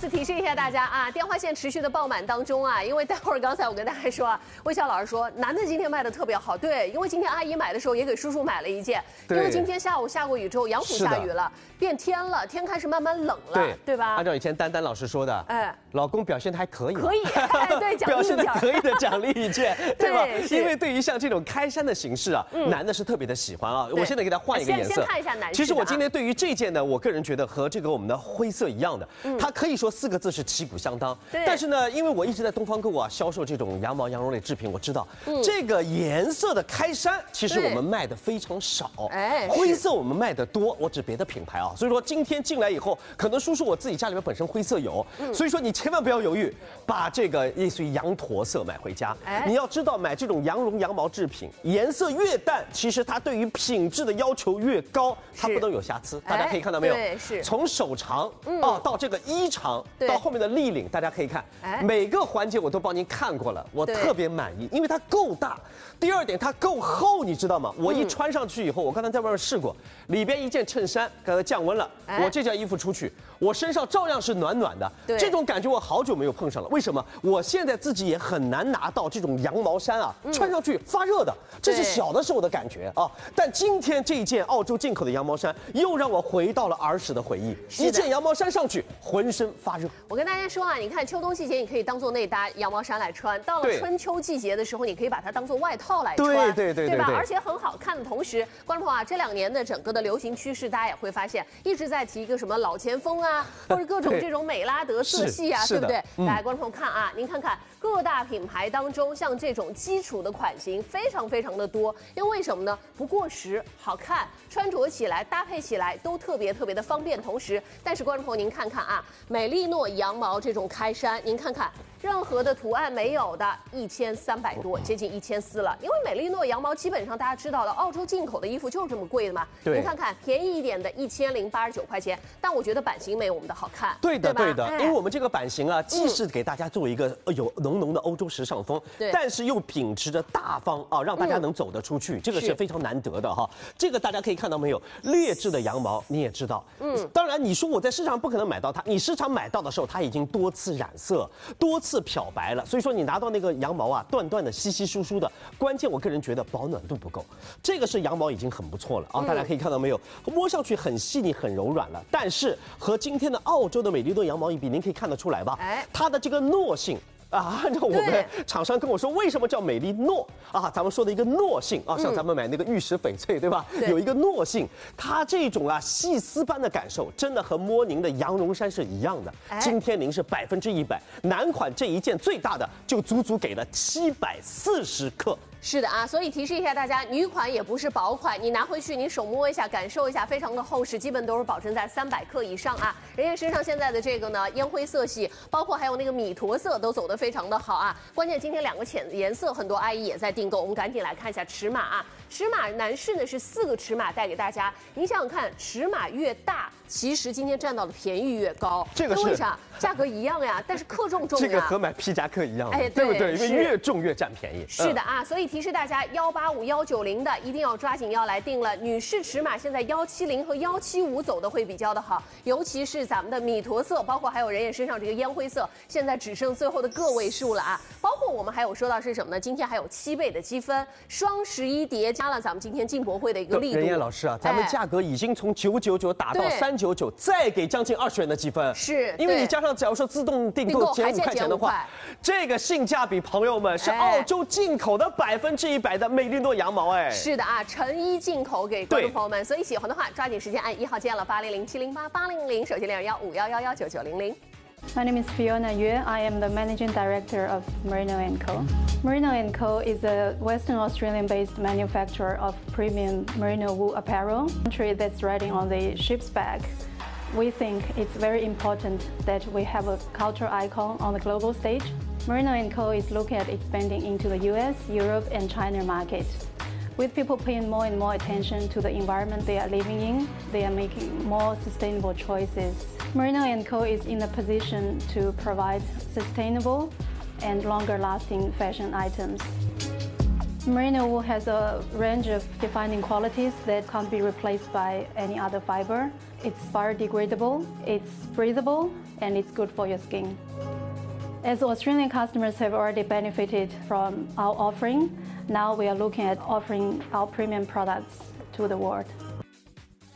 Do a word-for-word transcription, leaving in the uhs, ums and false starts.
次提示一下大家啊，电话线持续的爆满当中啊，因为待会儿刚才我跟大家说啊，魏晓老师说男的今天卖的特别好，对，因为今天阿姨买的时候也给叔叔买了一件，因为今天下午下过雨之后，杨浦下雨了，变天了，天开始慢慢冷了，对对吧？ 按照以前丹丹老师说的，哎，老公表现的还可以， 可以，哎、对， 表现的可以的奖励一件，对吧？ 对， 因为对于像这种开衫的形式啊，嗯、男的是特别的喜欢啊。我现在给他换一个颜色， 先看一下男士。 其实我今天对于这件呢，我个人觉得和这个我们的灰色一样的，嗯、它可以说四个字是旗鼓相当。但是呢，因为我一直在东方购物啊销售这种羊毛羊绒类制品，我知道、嗯、这个颜色的开衫其实我们卖的非常少，哎，灰色我们卖的多。我指别的品牌啊，所以说今天进来以后，可能叔叔我自己家里面本身灰色有，嗯、所以说你千万不要犹豫，把这个类似于羊驼色买回家。哎、你要知道，买这种羊绒羊毛制品，颜色越淡，其实它对于品质的要求越高，它不能有瑕疵。大家可以看到没有？ 对，是。 从手长、嗯、啊到这个衣长，到后面的立领，大家可以看，每个环节我都帮您看过了，我特别满意，因为它够大。第二点，它够厚，你知道吗？我一穿上去以后，我刚才在外面试过，里边一件衬衫，刚才降温了，我这件衣服出去，我身上照样是暖暖的。这种感觉我好久没有碰上了。为什么？我现在自己也很难拿到这种羊毛衫啊，穿上去发热的，这是小的时候的感觉啊。但今天这一件澳洲进口的羊毛衫，又让我回到了儿时的回忆。一件羊毛衫上去，浑身发热。 我跟大家说啊，你看秋冬季节你可以当做内搭羊毛衫来穿，到了春秋季节的时候，你可以把它当做外套来穿， 对对对对吧？而且很好看的同时，观众朋友啊，这两年的整个的流行趋势，大家也会发现一直在提一个什么老前锋啊，或者各种这种美拉德色系啊，对不对？嗯、来，观众朋友看啊，您看看各大品牌当中，像这种基础的款型非常非常的多，因为为什么呢？不过时，好看，穿着起来、搭配起来都特别特别的方便。同时，但是观众朋友您看看啊，美丽诺羊毛这种开衫，您看看。任何的图案没有的，一千三百多，接近一千四了。因为美丽诺羊毛基本上大家知道了，澳洲进口的衣服就是这么贵的嘛。对，您看看便宜一点的，一千零八十九块钱，但我觉得版型没我们的好看。 对的，对的，因为我们这个版型啊，既是给大家做一个有浓浓的欧洲时尚风，但是又秉持着大方啊，让大家能走得出去，这个是非常难得的哈。这个大家可以看到没有，劣质的羊毛你也知道，嗯，当然你说我在市场不可能买到它，你市场买到的时候，它已经多次染色，多次。次漂白了，所以说你拿到那个羊毛啊，断断的、稀稀疏疏的。关键我个人觉得保暖度不够，这个是羊毛已经很不错了啊！大家可以看到没有，摸上去很细腻、很柔软了。但是和今天的澳洲的美丽诺羊毛一比，您可以看得出来吧？哎，它的这个糯性。啊，按照我们厂商跟我说，为什么叫美丽糯啊？咱们说的一个糯性啊，像咱们买那个玉石翡翠，对吧？对有一个糯性，它这种啊细丝般的感受，真的和摸您的羊绒衫是一样的。哎、今天您是百分之一百，男款这一件最大的就足足给了七百四十克。 是的啊，所以提示一下大家，女款也不是薄款，你拿回去你手摸一下，感受一下，非常的厚实，基本都是保证在三百克以上啊。人家身上现在的这个呢，烟灰色系，包括还有那个米驼色，都走得非常的好啊。关键今天两个浅颜色，很多阿姨也在订购，我们赶紧来看一下尺码啊。尺码男士呢是四个尺码带给大家，您想想看，尺码越大，其实今天占到的便宜越高。 这个是为啥？价格一样呀，但是克重重呀。 这个和买皮夹克一样， 哎， 对不对？因为越重越占便宜。 是的啊，所以提示大家，幺八五幺九零的一定要抓紧要来定了。女士尺码现在幺七零和幺七五走的会比较的好，尤其是咱们的米驼色，包括还有人也身上这个烟灰色，现在只剩最后的个位数了啊。包括我们还有说到是什么呢？今天还有七倍的积分，双十一叠加了咱们今天进博会的一个力度。 任燕老师啊，咱们价格已经从九九九打到三九九，再给将近二十元的积分。 是， 因为你加上假如说自动订购减五块钱的话，这个性价比，朋友们是澳洲进口的百分之一百的美丽诺羊毛哎。 是的啊，成衣进口给观众朋友们，所以喜欢的话抓紧时间按一号键了八零零七零八八零零，手机零二幺五幺幺幺九九零零。 My name is Fiona Yue. I am the managing director of Merino and Co. Merino and Co. is a Western Australian-based manufacturer of premium merino wool apparel. Country that's riding on the ship's back. We think it's very important that we have a cultural icon on the global stage. Merino and Co. is looking at expanding into the U S, Europe, and China market. With people paying more and more attention to the environment they are living in, they are making more sustainable choices. Merino and Co. is in a position to provide sustainable and longer-lasting fashion items. Merino wool has a range of defining qualities that can't be replaced by any other fiber. It's biodegradable, it's breathable, and it's good for your skin. As Australian customers have already benefited from our offering, now we are looking at offering our premium products to the world.